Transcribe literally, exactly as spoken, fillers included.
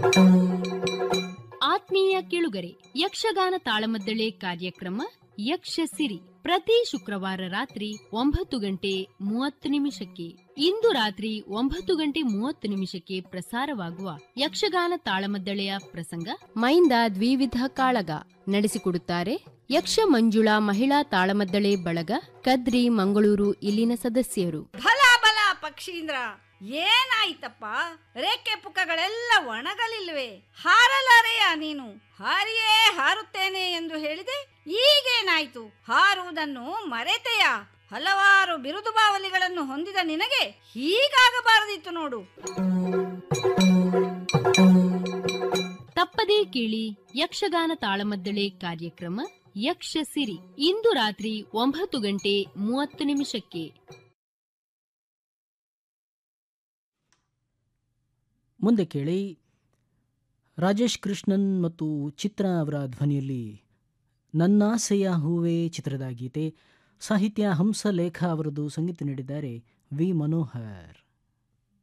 ಆತ್ಮೀಯ ಕೇಳುಗರೆ, ಯಕ್ಷಗಾನ ತಾಳಮದ್ದಳೆ ಕಾರ್ಯಕ್ರಮ ಯಕ್ಷಸಿರಿ ಪ್ರತಿ ಶುಕ್ರವಾರ ರಾತ್ರಿ ಒಂಬತ್ತು ಗಂಟೆ ಮೂವತ್ತು ನಿಮಿಷಕ್ಕೆ. ಇಂದು ರಾತ್ರಿ ಒಂಬತ್ತು ಗಂಟೆ ಮೂವತ್ತು ನಿಮಿಷಕ್ಕೆ ಪ್ರಸಾರವಾಗುವ ಯಕ್ಷಗಾನ ತಾಳಮದ್ದಳೆಯ ಪ್ರಸಂಗ ಮೈಂದ ದ್ವಿವಿಧ ಕಾಳಗ. ನಡೆಸಿಕೊಡುತ್ತಾರೆ ಯಕ್ಷ ಮಂಜುಳಾ ಮಹಿಳಾ ತಾಳಮದ್ದಳೆ ಬಳಗ, ಕದ್ರಿ, ಮಂಗಳೂರು ಇಲ್ಲಿನ ಸದಸ್ಯರು. ಬಲ ಬಲ ಪಕ್ಷೀಂದ್ರ, ಏನಾಯ್ತಪ್ಪ? ರೇಖೆ ಪುಕ್ಕಗಳೆಲ್ಲ ಒಣಗಲಿಲ್ವೇ? ಹಾರಲಾರೆಯ ನೀನು? ಹಾರಿಯೇ ಹಾರುತ್ತೇನೆ ಎಂದು ಹೇಳಿದೆ, ಈಗೇನಾಯ್ತು? ಹಾರುವುದನ್ನು ಮರೆತೆಯ? ಹಲವಾರು ಬಿರುದು ಬಾವಲಿಗಳನ್ನು ಹೊಂದಿದ ನಿನಗೆ ಹೀಗಾಗಬಾರದಿತ್ತು ನೋಡು. ತಪ್ಪದೇ ಕೇಳಿ ಯಕ್ಷಗಾನ ತಾಳಮದ್ದಳೆ ಕಾರ್ಯಕ್ರಮ ಯಕ್ಷಸಿರಿ ಇಂದು ರಾತ್ರಿ ಒಂಬತ್ತು ಗಂಟೆ ಮೂವತ್ತು ನಿಮಿಷಕ್ಕೆ. ಮುಂದೆ ಕೇಳಿ ರಾಜೇಶ್ ಕೃಷ್ಣನ್ ಮತ್ತು ಚಿತ್ರ ಅವರ ಧ್ವನಿಯಲ್ಲಿ ನನ್ನಾಸೆಯ ಹೂವೇ ಚಿತ್ರದ ಗೀತೆ. ಸಾಹಿತ್ಯ ಹಂಸಲೇಖ ಅವರದು, ಸಂಗೀತ ನೀಡಿದ್ದಾರೆ ವಿ ಮನೋಹರ್.